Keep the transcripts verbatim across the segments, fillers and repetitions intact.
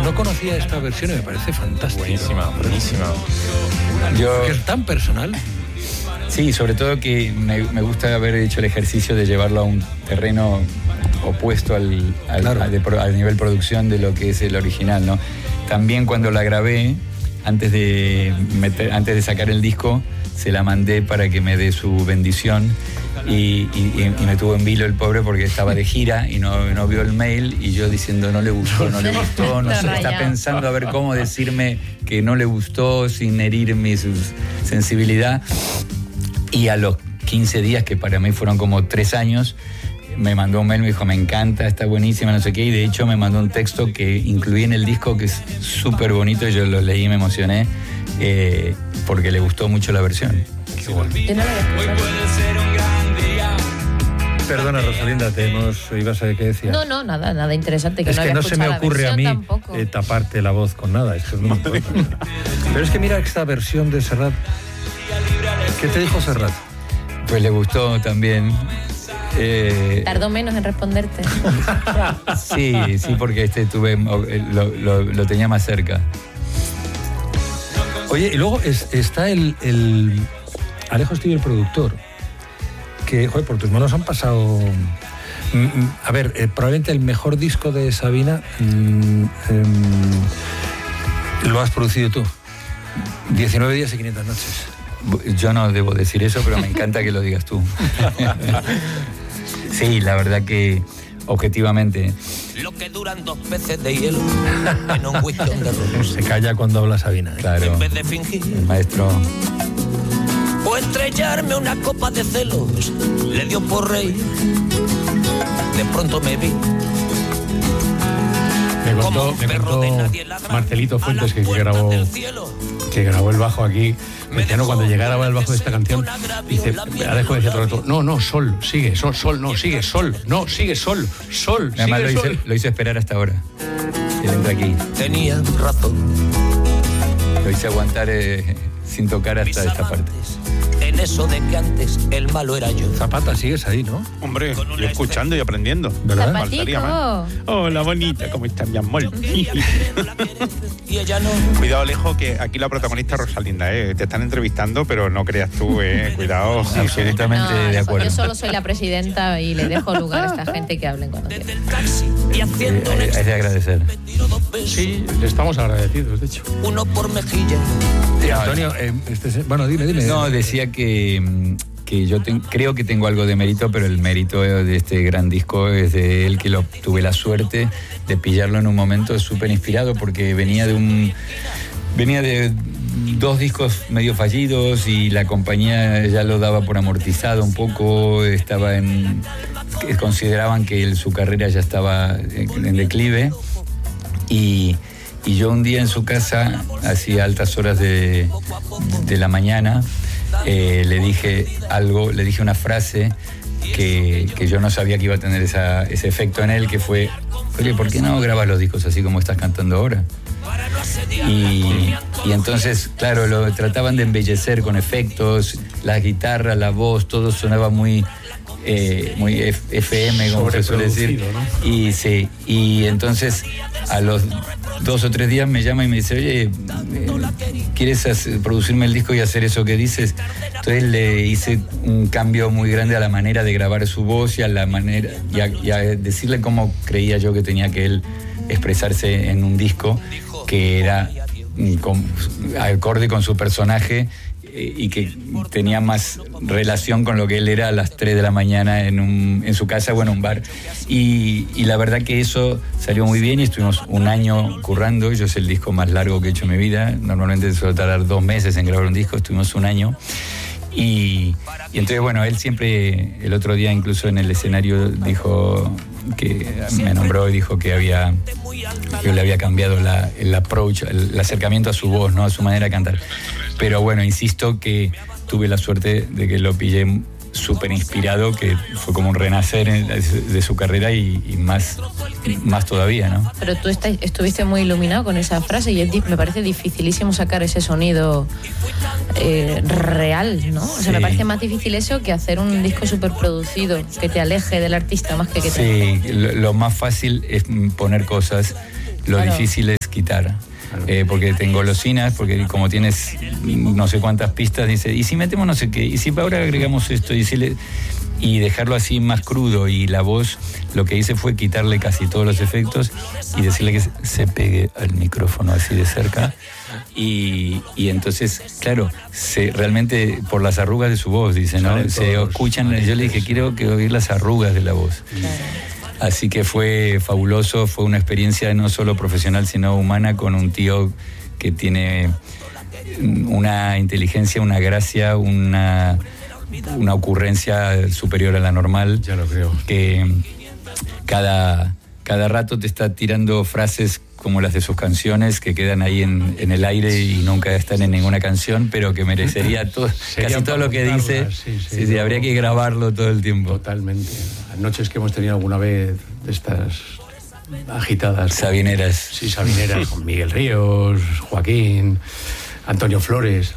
no conocía esta versión y me parece fantástica. Buenísima, buenísima. Yo... Que es tan personal. Sí, sobre todo que me, me gusta haber hecho el ejercicio de llevarlo a un terreno opuesto al, al, claro. al, de, al nivel producción de lo que es el original, ¿no? También cuando la grabé, antes de, meter, antes de sacar el disco, se la mandé para que me dé su bendición y, y, y me tuvo en vilo el pobre porque estaba de gira y no, no vio el mail y yo diciendo no le gustó, no le gustó, no sé, está pensando a ver cómo decirme que no le gustó sin herir mi sensibilidad. Y a los quince días, que para mí fueron como tres años, me mandó un mail, me dijo, me encanta, está buenísima, no sé qué, y de hecho me mandó un texto que incluí en el disco que es súper bonito, yo lo leí y me emocioné, eh, porque le gustó mucho la versión. Qué bueno. Perdona, Rosalinda, te hemos... ¿Ibas a ver qué decías? No, no, nada, nada interesante. Que es no que no se me ocurre a mí eh, taparte la voz con nada. Esto es muy Pero es que mira esta versión de Serrat. ¿Qué te dijo Serrat? Pues le gustó también. Eh... Tardó menos en responderte. Sí, sí, porque este tuve lo, lo, lo tenía más cerca. Oye, y luego es, está el, el Alejo Stivel, el productor, que, joder, por tus manos han pasado... A ver, eh, probablemente el mejor disco de Sabina mm, eh, lo has producido tú. diecinueve días y quinientas noches. Yo no debo decir eso, pero me encanta que lo digas tú. Sí, la verdad que objetivamente... Lo que duran dos peces de hielo en un huichón de ron. Se calla cuando habla Sabina, ¿eh? Claro. En vez de fingir. El maestro... O estrellarme una copa de celos, le dio por reír. De pronto me vi. Me contó, me contó Marcelito Fuentes que, que grabó que grabó el bajo aquí. Me decía, no, cuando llegara el bajo de esta canción, dice, Alejo decía todo el rato, no, no, sol, sigue, sol, sol, no, sigue, sol, no, sigue, sol, sol, sigue, además lo hice, sol. Lo hice esperar hasta ahora. Él entra aquí. Tenía razón. Lo hice aguantar eh, sin tocar hasta esta parte. En eso de que antes el malo era yo. Zapata, sigues ahí, ¿no? Hombre, yo escuchando y aprendiendo. ¿Verdad? Zapatico. Hola, bonita, ¿cómo estás, mi amor? Cuidado, Alejo, que aquí la protagonista es Rosalinda, ¿eh? Te están entrevistando, pero no creas tú, ¿eh? Cuidado. Sí, absolutamente no, de acuerdo. Yo solo soy la presidenta y le dejo lugar a esta gente que hablen cuando quieran. Eh, es de agradecer. Sí, le estamos agradecidos, de hecho. Uno por mejilla. Sí, Antonio, eh, este, bueno, dime, dime. No, decía que, que yo te, creo que tengo algo de mérito, pero el mérito de este gran disco es de él, que lo, tuve la suerte de pillarlo en un momento súper inspirado, porque venía de un venía de dos discos medio fallidos y la compañía ya lo daba por amortizado un poco, estaba en... consideraban que él, su carrera ya estaba en, en declive y... Y yo un día en su casa, hacía altas horas de, de la mañana, eh, le dije algo, le dije una frase que, que yo no sabía que iba a tener esa, ese efecto en él, que fue, oye, ¿por qué no grabas los discos así como estás cantando ahora? Y, y entonces, claro, lo trataban de embellecer con efectos, la guitarra, la voz, todo sonaba muy... Eh, muy F M, como se suele decir, ¿no? Y sí, y entonces a los dos o tres días me llama y me dice, oye, ¿quieres hacer, producirme el disco y hacer eso que dices? Entonces le hice un cambio muy grande a la manera de grabar su voz y a la manera y a, y a decirle cómo creía yo que tenía que él expresarse en un disco que era con, acorde con su personaje y que tenía más relación con lo que él era a las tres de la mañana en, un, en su casa o en un bar. Y, y la verdad que eso salió muy bien y estuvimos un año currando. Yo es el disco más largo que he hecho en mi vida. Normalmente suelo tardar dos meses en grabar un disco, estuvimos un año. Y, y entonces, bueno, él siempre, el otro día incluso en el escenario dijo que me nombró y dijo que había que yo le había cambiado la, el approach, el, el acercamiento a su voz, ¿no? A su manera de cantar. Pero bueno, insisto que tuve la suerte de que lo pillé súper inspirado, que fue como un renacer en, de su carrera y, y más, más todavía, ¿no? Pero tú está, estuviste muy iluminado con esa frase y es, me parece dificilísimo sacar ese sonido eh, real, ¿no? O sea, sí. Me parece más difícil eso que hacer un disco súper producido, que te aleje del artista más que que te... Sí, lo, lo más fácil es poner cosas, lo claro. difícil es que quitar. Eh, porque te engolosinas, porque como tienes no sé cuántas pistas, dice, y si metemos no sé qué, y si ahora agregamos esto, y si le... y dejarlo así más crudo, y la voz, lo que hice fue quitarle casi todos los efectos y decirle que se pegue al micrófono así de cerca, y, y entonces, claro, se, realmente por las arrugas de su voz, dice, ¿no? Se escuchan, yo le dije, quiero que oír las arrugas de la voz. Así que fue fabuloso, fue una experiencia no solo profesional, sino humana, con un tío que tiene una inteligencia, una gracia, una, una ocurrencia superior a la normal. Ya lo creo. Que cada, cada rato te está tirando frases como las de sus canciones, que quedan ahí en, en el aire y nunca están en ninguna canción, pero que merecería todo, casi todo lo que dice. Sí, sí, sí, sí, habría que grabarlo todo el tiempo. Totalmente. Noches que hemos tenido alguna vez de estas agitadas. Sabineras. Sí, sabineras, con Miguel Ríos, Joaquín, Antonio Flores.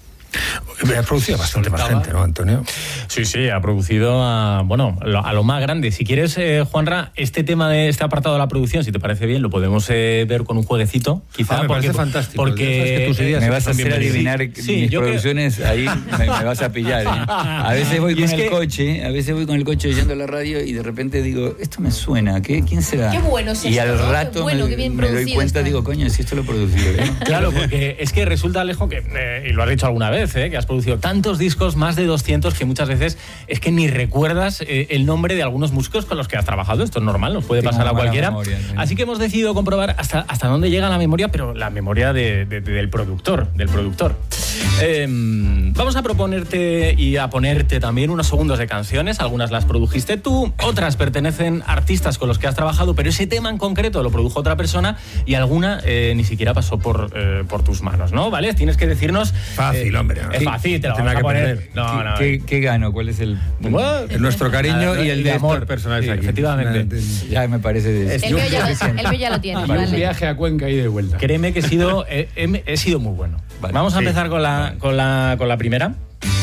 Ha producido bastante más gente, ¿no, Antonio? Sí, sí, ha producido a, bueno, a lo más grande. Si quieres, eh, Juanra, este tema de este apartado de la producción, si te parece bien, lo podemos eh, ver con un jueguecito, quizá. Ah, me porque, parece fantástico. Porque que tus ideas me vas a hacer adivinar sí, mis yo producciones, que... ahí me, me vas a pillar. ¿eh? A veces voy con el que... coche, a veces voy con el coche oyendo la radio y de repente digo, esto me suena, ¿qué? ¿Quién será? Qué bueno es Y esto, al ¿no? rato Bueno, me, bien me doy cuenta, está. digo, coño, si esto lo he producido. ¿eh? Claro, porque es que resulta, Alejo, que, eh, y lo has dicho alguna vez, eh, que has producido tantos discos, más de doscientos, que muchas veces es que ni recuerdas eh, el nombre de algunos músicos con los que has trabajado. Esto es normal, nos puede Tengo pasar a cualquiera. Memoria, ¿sí? Así que hemos decidido comprobar hasta, hasta dónde llega la memoria, pero la memoria de, de, de, del productor, del productor. Eh, vamos a proponerte y a ponerte también unos segundos de canciones. Algunas las produjiste tú, otras pertenecen a artistas con los que has trabajado, pero ese tema en concreto lo produjo otra persona y alguna eh, ni siquiera pasó por, eh, por tus manos, ¿no? ¿Vale? Tienes que decirnos... Fácil, eh, hombre. Es fácil, te lo vamos a poner. No, no. ¿Qué, ¿Qué gano? ¿Cuál es el...? Bueno, nuestro cariño nada, y el de amor, estos personajes sí, aquí. efectivamente. Ya me parece... De... El mío ya, lo, el mío ya lo tiene. Vale. Vale. Un viaje a Cuenca y de vuelta. Créeme que he sido, he, he, he sido muy bueno. Vale. Vamos a Sí. empezar con la, con la, con la primera.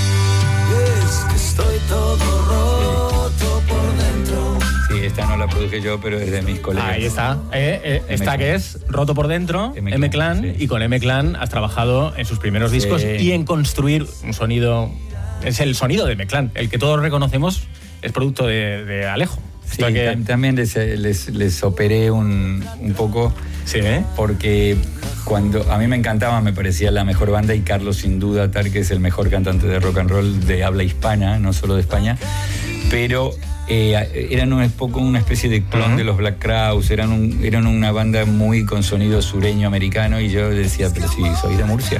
Es que estoy todo roto por dentro. Sí, esta no la produje yo, pero es de mis colegas. Ahí está. Eh, eh, esta M-Clan. que es Roto por Dentro, M-Clan, M-Clan, sí. y con M-Clan has trabajado en sus primeros discos Sí. y en construir un sonido. Es el sonido de M-Clan, el que todos reconocemos es producto de, de Alejo. Sí, Esto que... tam- también les, les, les operé un, un poco, Sí, ¿eh? porque cuando a mí me encantaba, me parecía la mejor banda, y Carlos sin duda tal que es el mejor cantante de rock and roll de habla hispana, no solo de España, pero eh, eran un poco una especie de clon uh-huh. de los Black Crowes, eran, un, eran una banda muy con sonido sureño americano, y yo decía, pero si soy de Murcia.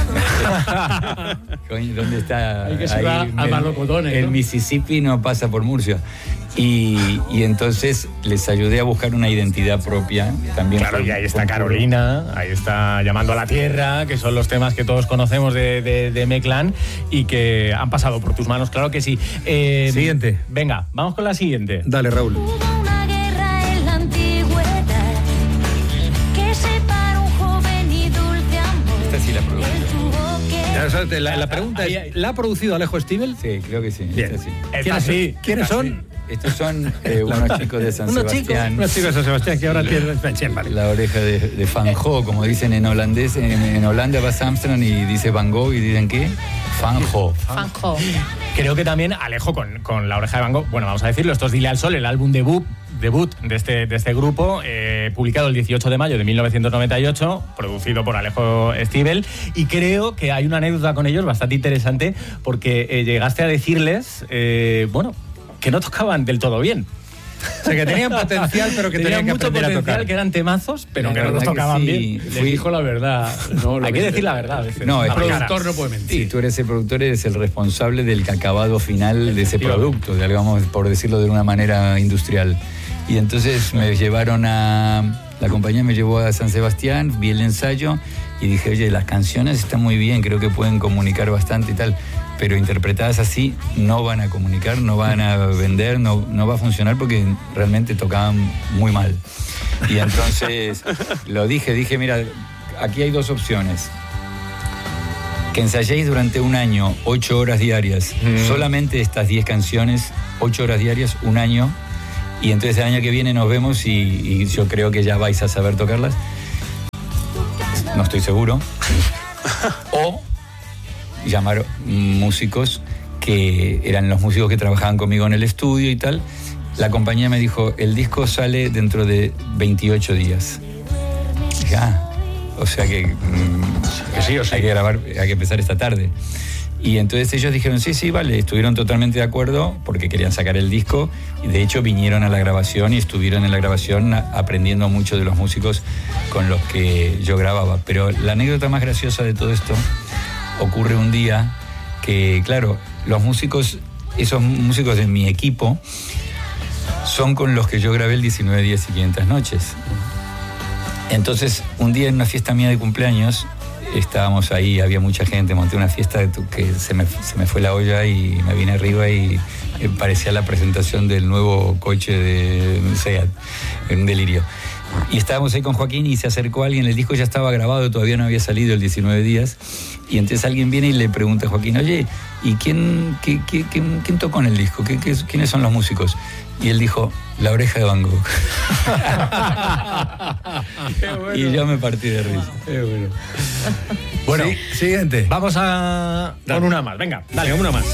Coño, ¿dónde está? Hay que se va a Malocotones, el ¿no? Mississippi no pasa por Murcia. Y, y entonces les ayudé a buscar una identidad propia también. Claro, fue- y ahí está fue un Carolina, ahí está Llamando a la Tierra, que son los temas que todos conocemos de, de, de M-Clan y que han pasado por tus manos, claro que sí. Eh, Siguiente. Venga, vamos con la siguiente. Dale, Raúl. Hubo una guerra en la antigüedad que separó un joven y dulce amor. Esta sí la produje Él yo. tuvo que... Ya sabes, La, la pregunta Ahí, es, ahí. ¿la ha producido Alejo Stivel? Sí, creo que sí. Bien. esta sí. Esta ¿Quiénes, sí, ¿quiénes esta son? sí. Estos son eh, unos chicos de San Unos chicos, Sebastián. unos chicos de San Sebastián que ahora tienen... Sí, vale. La oreja de, de Van Gogh, como dicen en holandés. En, en Holanda vas a Amsterdam y dice Van Gogh y dicen ¿qué? Van Gogh. Fanjo. Creo que también Alejo con, con La Oreja de Van Gogh, bueno, vamos a decirlo, esto es Dile al Sol, el álbum debut, debut de, este, de este grupo, eh, publicado el dieciocho de mayo de mil novecientos noventa y ocho, producido por Alejo Stivel, y creo que hay una anécdota con ellos bastante interesante, porque eh, llegaste a decirles, eh, bueno, que no tocaban del todo bien. O sea, que tenían potencial, pero que tenían, que mucho aprender a potencial, tocar. que eran temazos, pero La que no los verdad que tocaban sí. bien. Les dijo la verdad. No, lo Hay que que- decir la verdad a veces. No, A el la cara. productor no puede mentir. Si tú eres el productor, eres el responsable del acabado final de ese Efectivamente. producto, digamos, por decirlo de una manera industrial. Y entonces me llevaron a... La compañía me llevó a San Sebastián, vi el ensayo y dije, oye, las canciones están muy bien, creo que pueden comunicar bastante y tal, pero interpretadas así no van a comunicar, no van a vender, no, no va a funcionar porque realmente tocaban muy mal. Y entonces lo dije, dije, mira, aquí hay dos opciones. Que ensayéis durante un año, ocho horas diarias, Mm. solamente estas diez canciones, ocho horas diarias, un año, y entonces el año que viene nos vemos y, y yo creo que ya vais a saber tocarlas. no estoy seguro, o llamar músicos que eran los músicos que trabajaban conmigo en el estudio y tal. La compañía me dijo, el disco sale dentro de veintiocho días. Dije, ah, o sea que, mm, que sí, o sí. hay que grabar, hay que empezar esta tarde. Y entonces ellos dijeron, sí, sí, vale, estuvieron totalmente de acuerdo porque querían sacar el disco y de hecho vinieron a la grabación y estuvieron en la grabación aprendiendo mucho de los músicos con los que yo grababa. Pero la anécdota más graciosa de todo esto ocurre un día que, claro, los músicos, esos músicos de mi equipo son con los que yo grabé el diecinueve días y quinientas noches. Entonces, un día en una fiesta mía de cumpleaños, estábamos ahí, había mucha gente, monté una fiesta que se me, se me fue la olla y me vine arriba y parecía la presentación del nuevo coche de SEAT, en un delirio. Y estábamos ahí con Joaquín y se acercó alguien, el disco ya estaba grabado, todavía no había salido el diecinueve días, y entonces alguien viene y le pregunta a Joaquín, oye, ¿y quién, qué, qué, quién, quién tocó en el disco? ¿Qué, qué, ¿Quiénes son los músicos? Y él dijo, La Oreja de Van Gogh. Bueno. Y yo me partí de risa. Qué bueno. Bueno, sí, siguiente. Vamos a con una más. Venga, dale, una más.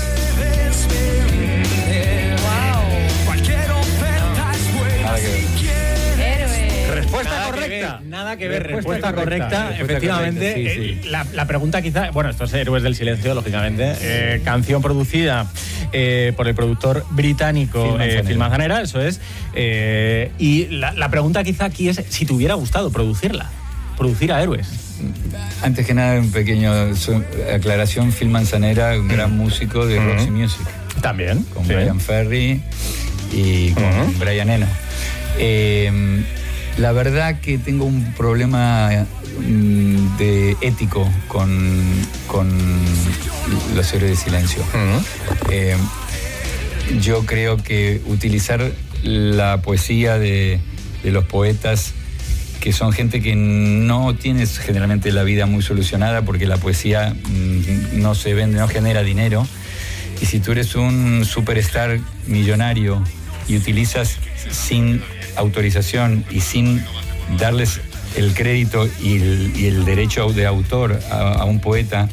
Nada que ver. Respuesta Nada correcta. que ver, Nada que ver. Respuesta Respuesta, correcta. correcta. Respuesta Efectivamente. correcta, sí, eh, sí. La, la pregunta quizá, bueno, esto es Héroes del Silencio, lógicamente. Eh, canción producida eh, por el productor británico Phil Manzanera. eh, Phil Manzanera, eso es. Eh, y la, la pregunta quizá aquí es si te hubiera gustado producirla, producir a Héroes. Antes que nada, un pequeño su- aclaración, Phil Manzanera, un gran músico de Mm. Roxy Music, También. con sí. Brian Ferry y con Ujú. Brian Eno. Eh, la verdad que tengo un problema mm, de ético con, con los Héroes de Silencio. Ujú. Eh, yo creo que utilizar la poesía de, de los poetas, que son gente que no tiene generalmente la vida muy solucionada porque la poesía mm, no se vende, no genera dinero. Y si tú eres un superstar millonario y utilizas sin autorización y sin darles el crédito y el, y el derecho de autor a, a un poeta,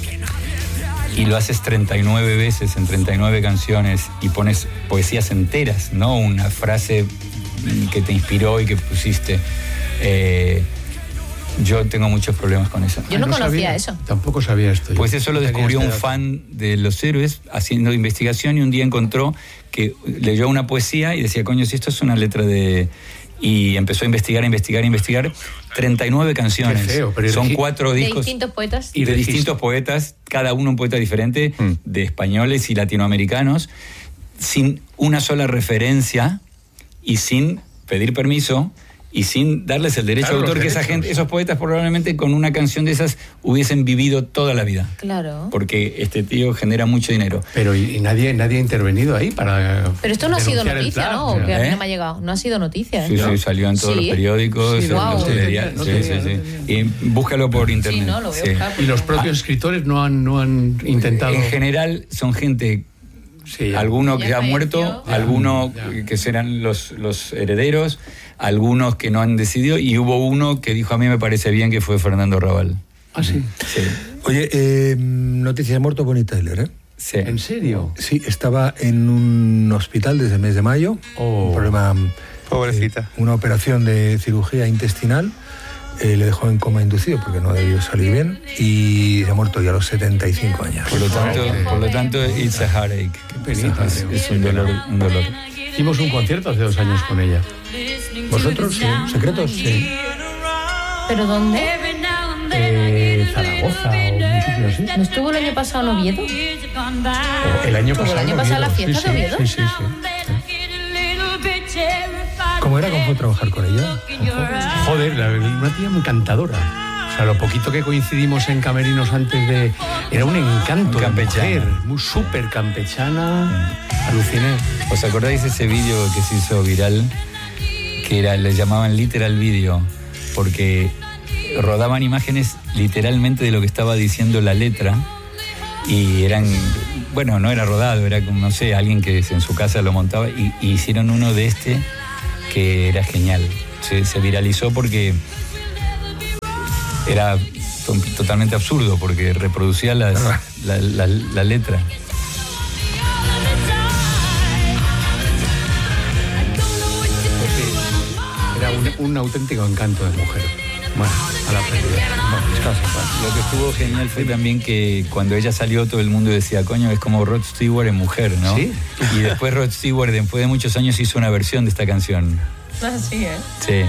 y lo haces treinta y nueve veces en treinta y nueve canciones y pones poesías enteras, no una frase que te inspiró y que pusiste. Eh, yo tengo muchos problemas con eso. Yo no, Ah, conocía sabía. eso. Tampoco sabía esto. Pues eso lo No tenía descubrió este un dato. fan de los Héroes haciendo investigación y un día encontró que leyó una poesía y decía, coño, si esto es una letra de... Y empezó a investigar, investigar, investigar. treinta y nueve canciones. Qué feo, pero Son elegí- cuatro De discos. distintos poetas. Y de Y distintos poetas, cada uno un poeta diferente, Mm. de españoles y latinoamericanos, sin una sola referencia y sin pedir permiso y sin darles el derecho Claro, de autor, los que esa derechos. gente, esos poetas probablemente con una canción de esas hubiesen vivido toda la vida. Claro. Porque este tío genera mucho dinero. Pero y, y nadie, nadie ha intervenido ahí para. Pero esto no ha sido denunciar el noticia, plan, ¿no? o sea, O que a mí ¿eh? no me ha llegado. No ha sido noticia. Sí, ¿eh? sí, salió en todos Sí. los periódicos, Sí, en no, los no telediarios. tenía, no Sí, tenía, sí, no sí. Y búscalo por internet. Sí, no, lo voy a Sí. buscar. Y los propios escritores no han, no han intentado. En general son gente, Sí, ya. alguno que Ya ha muerto, falleció. alguno Ya. que serán los, los herederos, algunos que no han decidido, y hubo uno que dijo, a mí me parece bien, que fue Fernando Raval. Ah, sí. Sí, Oye, eh, noticia de muerto Bonnie Tyler, ¿eh? sí. ¿En serio? Sí, estaba en un hospital desde el mes de mayo. Oh. Un problema. Pobrecita. eh, una operación de cirugía intestinal. eh, le dejó en coma inducido porque no debió salir bien. Y se ha muerto ya a los setenta y cinco años. Por lo tanto, Joder. por lo tanto, it's a heartache. Qué penita, Es, tío. es un dolor, un dolor. Hicimos un concierto hace dos años con ella. ¿Vosotros? Sí. ¿Secretos? Sí. ¿Pero dónde? Eh, Zaragoza o un sitio así. ¿No estuvo el año pasado en Oviedo? El año Como el pasado. año en pasado la Oviedo. fiesta Sí, de Oviedo. Sí, sí, sí. ¿Cómo era? ¿Cómo fue trabajar con ella? Joder, la- una tía muy encantadora. O sea, lo poquito que coincidimos en camerinos antes de... Era un encanto Un de campechana. mujer, muy súper campechana. Aluciné. ¿Os acordáis de ese vídeo que se hizo viral? Que era, le llamaban literal video, porque rodaban imágenes literalmente de lo que estaba diciendo la letra, y eran, bueno, no era rodado, era como, no sé, alguien que en su casa lo montaba, y, y hicieron uno de este que era genial. Se, se viralizó porque era to- totalmente absurdo porque reproducía las, la, la, la letra. Era un, un auténtico encanto de mujer. Bueno, a la pérdida. Bueno, descansa, pa. Lo que estuvo genial fue también que cuando ella salió todo el mundo decía, coño, es como Rod Stewart en mujer, ¿no? ¿Sí? Y después Rod Stewart, después de muchos años, hizo una versión de esta canción. Ah, sí, ¿eh? Sí.